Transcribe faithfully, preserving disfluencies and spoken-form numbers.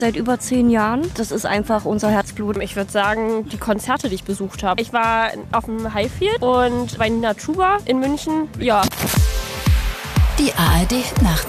Seit über zehn Jahren. Das ist einfach unser Herzblut. Ich würde sagen, die Konzerte, die ich besucht habe. Ich war auf dem Highfield und bei Nina Chuba in München. Ja. Die A R D Nacht.